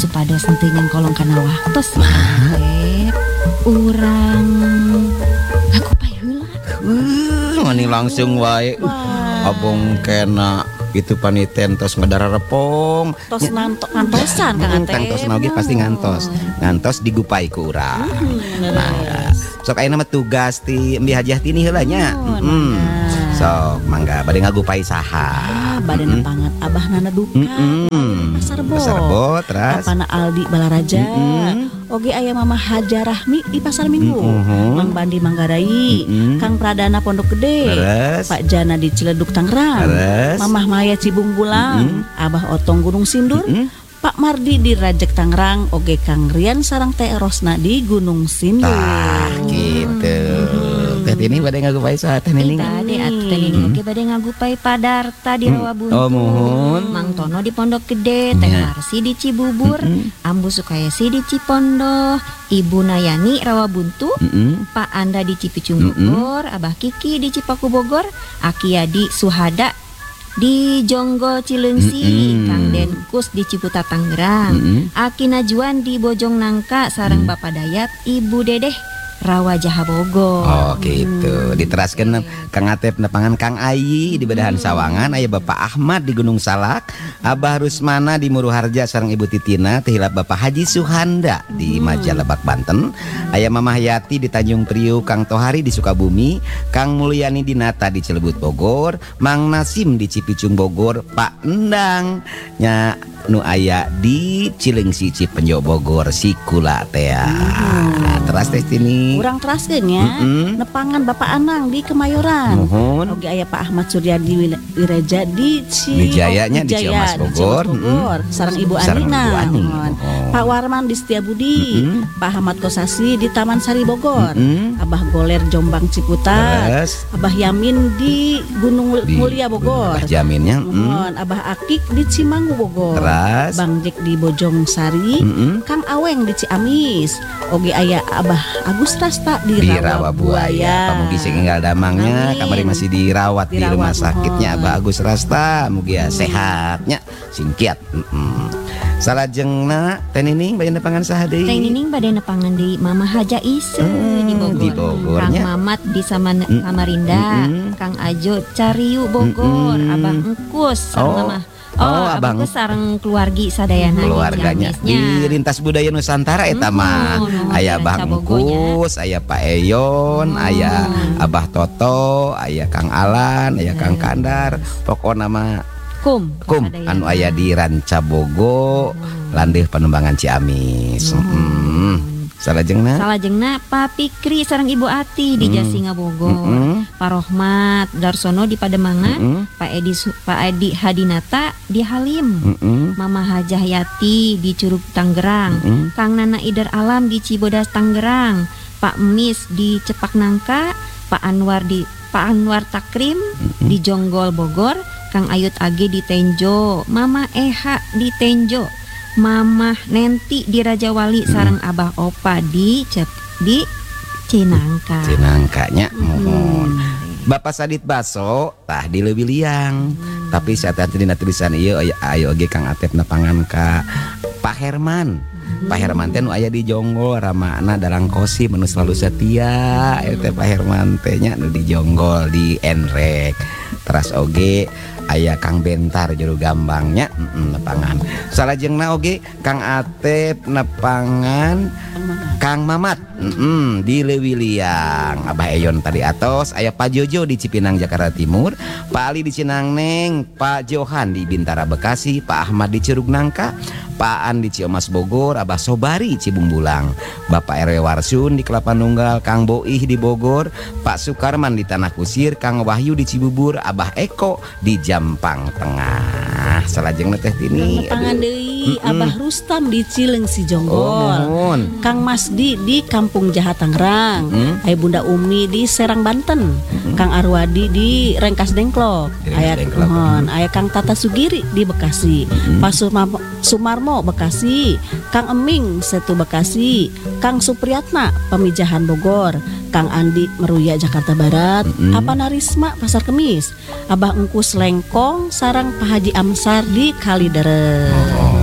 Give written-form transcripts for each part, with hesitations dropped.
supados sentingan kolong kanawah tos urang aku paheula. Mani langsung wae. Abong kena itu paniten tos ngadararepong. Tos ngantosan Kang Atep. Tos oge pasti ngantos. Ngantos digupai ku urang. Mangga. Sok ayeuna mah tugas ti Embi Hajah tini heula nya. Sok mangga bade ngagupai saha. Bade nepangan abahna duka. Pasar Rebo terus apana Aldi Balaraja. Oge aya Mama Haja Rahmi di Pasar Minggu. Mang Bandi Manggarai. Kang Pradana Pondok Gede. Pak Jana di Ciledug Tangerang. Mamah Maya Cibunggulang. Abah Otong Gunung Sindur. Pak Mardi di Rajek Tangerang. Oge Kang Rian sareng Teh Rosna di Gunung Sindur. Gitu. Teh ini bade ngagupai saha teh Nining? Bade atuh teh Nining oge bade ngagupai Padarta di Rawabuntu. Oh muhun. Mang Tono di Pondok Gede, Teh Harsi di Cibubur, Ambu Sukayesi di Cipondoh, Ibu Nayani Rawabuntu, Pak Anda di Cipicung Bogor, Abah Kiki di Cipaku Bogor, Aki Yadi Suhada di Jonggol Cileungsi, Kang Denkus di Ciputat Tangerang, Aki Najwan di Bojong Nangka sareng Bapak Dayat, Ibu Dedeh Rawa Jaha Bogor. Oh gitu. Diteraskeun Kang Atep nepangan Kang Ayi di Bedahan Sawangan, aya Bapak Ahmad di Gunung Salak, Abah Rusmana di Muruharja sareng Ibu Titina, teh hilap Bapak Haji Suhanda di Majalebak Banten, aya Mamah Yati di Tanjung Priuk, Kang Tohari di Sukabumi, Kang Mulyani di Nata di Cilebut Bogor, Mang Nasim di Cipicung Bogor, Pak Endang nya nu aya di Cileungsi Cipenjo Bogor Sikula teh. Teras teh ini urang teraskeun nya nepangan Bapak Anang di Kemayoran. Oge aya Pak Ahmad Suryadi Wireja di Wijayanya di Ciamas Bogor. Sareng Ibu Anina. Pak Warman di Setiabudi, Pak Ahmad Kosasi di Taman Sari Bogor, Abah Goler Jombang Ciputat, Abah Yamin di Gunung Mulia Bogor, Abah Jaminnya, Abah Akik di Cimanggu Bogor, Bang Jek di Bojong Sari, Kang Aweng di Ciamis, oge aya Abah Agus Rasta di Rawabuaya. Pamugi singgal damangnya kamari masih dirawat di rumah sakitnya Abah Agus Rasta, mugi sehatnya singkiat. Salajengna Teh Nining bade nepangan saha deui? Teh Nining bade nepangan di Mama Haja Ise di Bogor. Di Bogor Kang Mamat di Samarinda, Kang Ajo Cariu Bogor, Abang Engkus sareng Mama abang sareng keluargi sadayana keluarganya di Lintas Budaya Nusantara eta mah aya Abah Engkus, aya Pak Eyon, aya Abah Toto, aya Kang Alan, aya Kang Kandar, pokona mah kum anu aya di Ranca Bogo, landeuh Panumbangan Ciamis. Salajengna Pak Pikri sareng Ibu Ati di Jasinga Bogor, Pak Rohmat Darsono di Pademangan, Pak Edi Hadinata di Halim, Mama Hajah Yati di Curug Tangerang, Kang Nana Idar Alam di Cibodas Tangerang, Pak Mis di Cepak Nangka, Pak Anwar Takrim di Jonggol Bogor, Kang Ayut Age di Tenjo, Mama Eha di Tenjo, Mamah Nenti di Raja Wali sareng Abah Opa di Cinangka. Cinangkanya mohon. Bapak Sadit Baso tah di Leuwih Liang. Tapi saat dina tulisan ieu ayo oge Kang Atep nepangan ka Pak Herman. Pak Herman teh nu aya di Jonggol, ramana Darang Kosi menu selalu setia. Eta Pak Herman teh nya nu di Jonggol di Enrek. Teras oge aya Kang Bentar juru gambangnya nepangan. Salajengna oge Kang Atep nepangan Kang Mamat di Leuwih Liang. Abah Eyon tadi atos, aya Pak Jojo di Cipinang Jakarta Timur, Pak Ali di Cinangneng, Pak Johan di Bintara Bekasi, Pak Ahmad di Curug Nangka, Pak An di Ciomas Bogor, Abah Sobari Cibungbulang, Bapak RW Warsun di Kelapa Nunggal, Kang Boih di Bogor, Pak Sukarman di Tanah Kusir, Kang Wahyu di Cibubur, Abah Eko di Jampang Tengah. Salajengna teh tini nepangan deui Abah Rustam di Cileungsi Jonggol, Kang Masdi di Kampung Jahat Tangerang, aya Bunda Umi di Serang Banten, Kang Arwadi di Rengkas Dengklok, aya Kang Tata Sugiri di Bekasi, Pak Sumarmo Bekasi, Kang Eming Setu Bekasi, Kang Supriyatna Pamijahan Bogor, Kang Andi Meruya Jakarta Barat, Apa Narisma Pasar Kemis, Abah Engkus Lengkong sareng Pak Haji Amsar di Kalideres.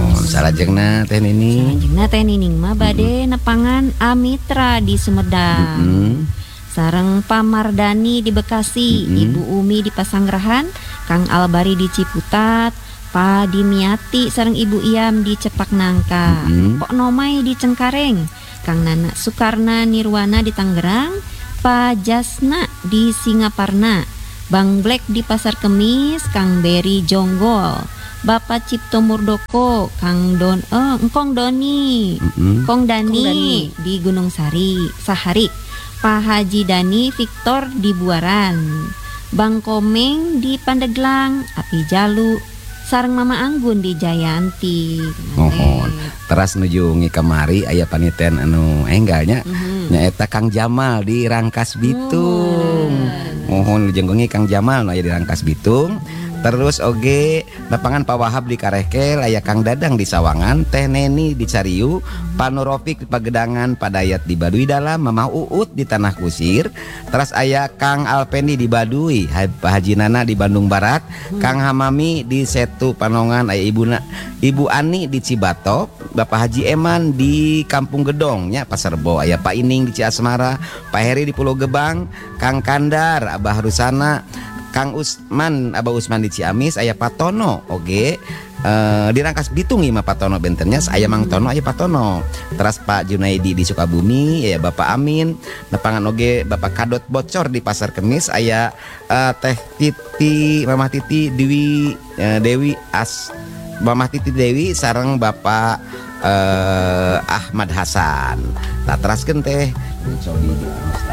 salajengna teh Nining. Salajengna teh Nining mah bade nepangan Amitra di Sumedang. Sareng Pamardani di Bekasi, Ibu Umi di Pasanggrahan, Kang Albari di Ciputat, Pak Dimiati sareng Ibu Iam di Cepak Nangka, Pok Nomai di Cengkareng, Kang Nana Sukarna Nirwana di Tangerang, Pak Jasna di Singaparna, Bang Black di Pasar Kemis, Kang Beri Jonggol, Bapak Cipto Murdoko, Engkong Doni, Kong Dani di Gunung Sahari, Pak Haji Dani Victor di Buaran, Bang Komeng di Pandeglang, Api Jalu, sareng Mama Anggun di Jayanti. Mohon teras nuju kemari aya paniten anu enggalnya nyaeta Kang Jamal di Rangkas Bitung. Mohon jenggongi Kang Jamal aya di Rangkas Bitung. Terus oge nepangan Pak Wahab di Karekel, aya Kang Dadang di Sawangan, Teh Neni di Cariu, Pak Nurofik di Pagedangan, Pak Dayat di Baduy Dalam, Mamah Uut di Tanah Kusir. Terus aya Kang Alpendi di Baduy, Pak Haji Nana di Bandung Barat, Kang Hamami di Setu Panongan, aya Ibu Ani di Cibatok, Bapak Haji Eman di Kampung Gedongnya Pasar Rebo, aya Pak Ining di Ciasmara, Pak Heri di Pulau Gebang, Kang Kandar, Abah Rusana, Kang Usman, Abah Usman di Ciamis, aya Pak Tono, oge di Rangkas Bitung mah Pak Tono bentennya, aya Mang Tono, aya Pak Tono. Terus Pak Junaidi di Sukabumi, aya Bapak Amin, nepangan oge Bapak Kadot Bocor di Pasar Kemis, aya Teh Titi, Mamah Titi Dewi Mamah Titi Dewi sareng Bapak Ahmad Hasan. Nah teraskeun teh Sobi di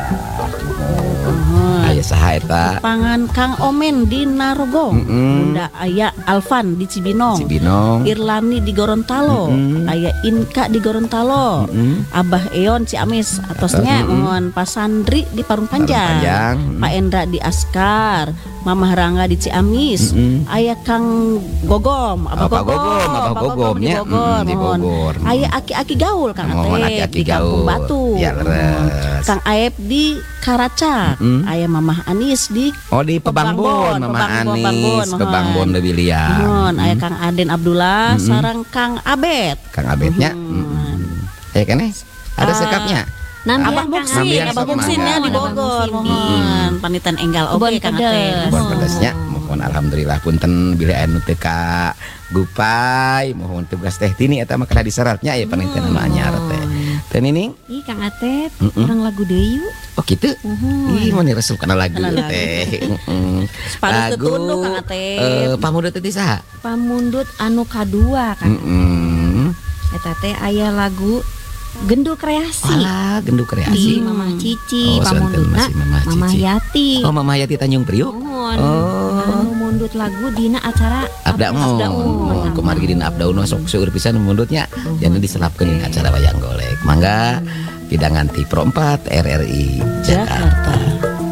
aya saha eta? Pangan Kang Omen di Narogong, Bunda aya Alvan di Cibinong, Irlani di Gorontalo, aya Inka di Gorontalo, Abah Eon Ciamis atosnya, mohon Pak Sandri di Parung Panjang, Pak Endra di Askar, Mamah Rangga di Ciamis, aya Kang Gogom, Abah Gogom di Bogor, mohon aya Aki-aki Gaul Kang Atep di Kampung Batu, Kang Aep di Karacak, aya Mamah Anis di Pebangbon, Mamah Anis Pebangbon Dewi Liang, aya Kang Aden Abdullah sareng Kang Abet. Kang Abetnya kene ada sekapnya. Abah Buksinnya di Bogor, mohon panitan enggal oge Kang Atep. Bon pedasnya mohon alhamdulillah punten bila anu teu ka Gupai, mohon tugas teh Tini eta mah kada diseratnya aya panitan anu anyar teh. Teh Nining? Ih Kang Atep, urang lagu deui yuk. Oh kitu? Ih mun resep kana lagu teh. Lagu Kang Atep. Pamundut teh saha? Pamundut anu kadua Kang. Eta teh aya lagu Gendul Kreasi. Alah, Gendul Kreasi. Di Mamah Cici, pamundutna Mamah Yati. Oh, Mamah Yati Tanjung Priok. Anu mundut lagu dina acara Abdaun. Kumargi dina Abdaun sok seueur pisan mundutnya. Jangan diselapkeun acara wayang golek. Mangga hidangan ti Pro 4 RRI Jakarta.